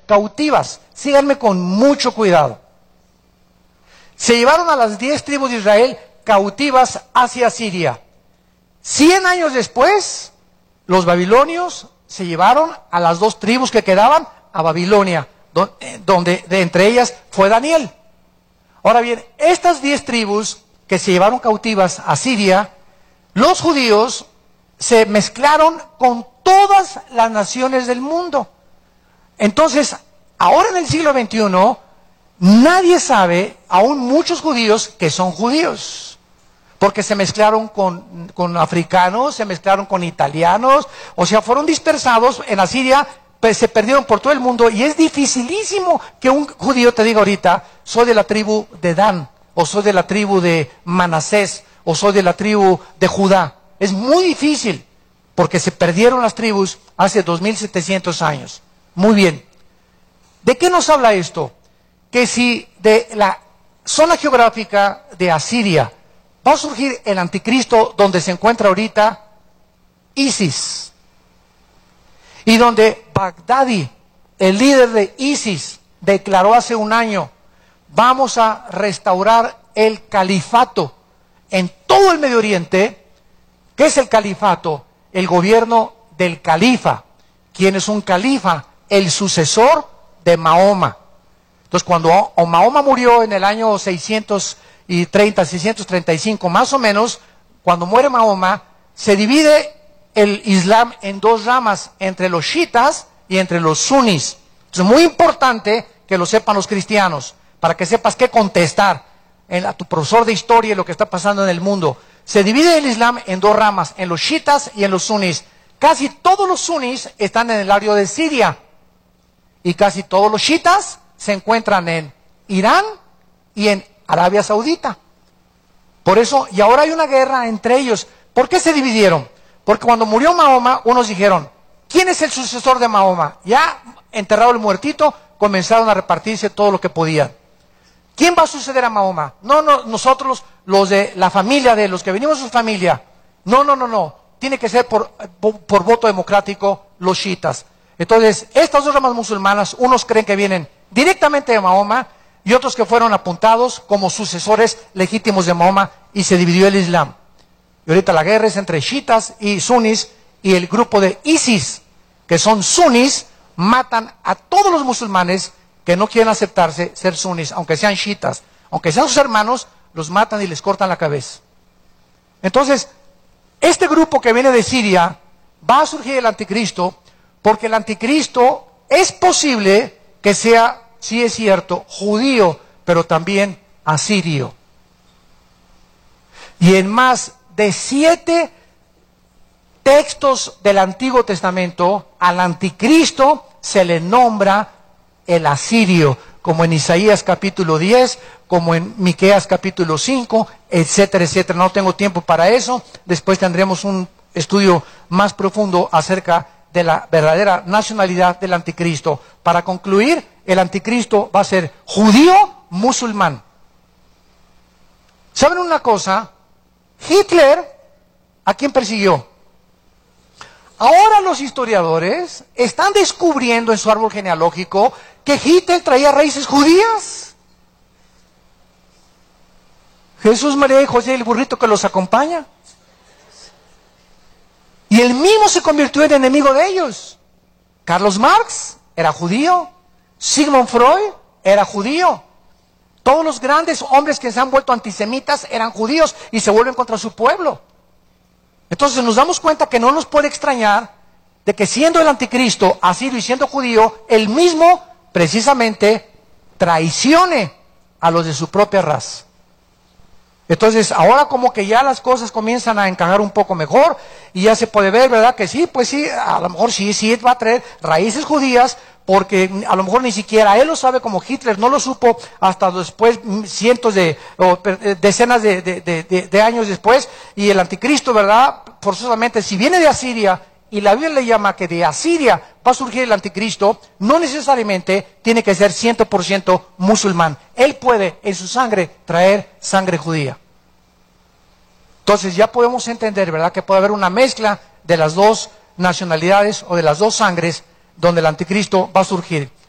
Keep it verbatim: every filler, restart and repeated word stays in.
cautivas. Síganme con mucho cuidado. Se llevaron a las diez tribus de Israel cautivas hacia Siria. Cien años después, los babilonios se llevaron a las dos tribus que quedaban a Babilonia, donde de entre ellas fue Daniel. Ahora bien, estas diez tribus que se llevaron cautivas a Siria, los judíos se mezclaron con todas las naciones del mundo. Entonces, ahora en el siglo veintiuno, nadie sabe, aún muchos judíos, que son judíos. Porque se mezclaron con, con africanos, se mezclaron con italianos, o sea, fueron dispersados en Asiria, pues, se perdieron por todo el mundo, y es dificilísimo que un judío te diga ahorita, soy de la tribu de Dan, o soy de la tribu de Manasés, o soy de la tribu de Judá. Es muy difícil, porque se perdieron las tribus hace dos mil setecientos años. Muy bien. ¿De qué nos habla esto? Que si de la zona geográfica de Asiria va a surgir el anticristo donde se encuentra ahorita ISIS, y donde Bagdadi, el líder de ISIS, declaró hace un año, vamos a restaurar el califato en todo el Medio Oriente. ¿Qué es el califato? El gobierno del califa. ¿Quién es un califa? El sucesor de Mahoma. Entonces, cuando Mahoma murió en el año seiscientos treinta, seiscientos treinta y cinco, más o menos, cuando muere Mahoma, se divide el Islam en dos ramas, entre los chiitas y entre los sunis. Es muy importante que lo sepan los cristianos, para que sepas qué contestar en, a tu profesor de historia y lo que está pasando en el mundo. Se divide el Islam en dos ramas, en los chiitas y en los sunis. Casi todos los sunis están en el área de Siria, y casi todos los chiitas se encuentran en Irán y en Arabia Saudita. Por eso, y ahora hay una guerra entre ellos. ¿Por qué se dividieron? Porque cuando murió Mahoma, unos dijeron, ¿quién es el sucesor de Mahoma? Ya enterrado el muertito, comenzaron a repartirse todo lo que podían. ¿Quién va a suceder a Mahoma? No, no, nosotros, los de la familia de los que venimos de su familia. No, no, no, no. Tiene que ser por, por, por voto democrático los chiitas. Entonces, estas dos ramas musulmanas, unos creen que vienen directamente de Mahoma y otros que fueron apuntados como sucesores legítimos de Mahoma, y se dividió el Islam. Y ahorita la guerra es entre chiitas y sunis, y el grupo de ISIS, que son sunis, matan a todos los musulmanes que no quieren aceptarse ser sunis, aunque sean chiitas, aunque sean sus hermanos, los matan y les cortan la cabeza. Entonces, este grupo que viene de Siria, va a surgir el anticristo, porque el anticristo es posible que sea, sí es cierto, judío, pero también asirio. Y en más de siete textos del Antiguo Testamento, al anticristo se le nombra el asirio, como en Isaías capítulo diez, como en Miqueas capítulo cinco, etcétera, etcétera. No tengo tiempo para eso. Después tendremos un estudio más profundo acerca de la verdadera nacionalidad del anticristo. Para concluir, el anticristo va a ser judío musulmán. ¿Saben una cosa? Hitler, ¿a quién persiguió? Ahora los historiadores están descubriendo en su árbol genealógico que Hitler traía raíces judías. Jesús, María y José, el burrito que los acompaña. Y él mismo se convirtió en enemigo de ellos. Carlos Marx era judío. Sigmund Freud era judío. Todos los grandes hombres que se han vuelto antisemitas eran judíos y se vuelven contra su pueblo. Entonces nos damos cuenta que no nos puede extrañar de que siendo el anticristo asirio y siendo judío, él mismo precisamente traicione a los de su propia raza. Entonces ahora como que ya las cosas comienzan a encajar un poco mejor y ya se puede ver, ¿verdad? Que sí, pues sí, a lo mejor sí, sí va a traer raíces judías, porque a lo mejor ni siquiera él lo sabe, como Hitler no lo supo hasta después, cientos de, o decenas de, de, de, de, de años después. Y el anticristo, ¿verdad? Forzosamente, si viene de Asiria, y la Biblia le llama que de Asiria va a surgir el anticristo, no necesariamente tiene que ser cien por ciento musulmán. Él puede en su sangre traer sangre judía. Entonces ya podemos entender, ¿verdad?, que puede haber una mezcla de las dos nacionalidades o de las dos sangres donde el anticristo va a surgir.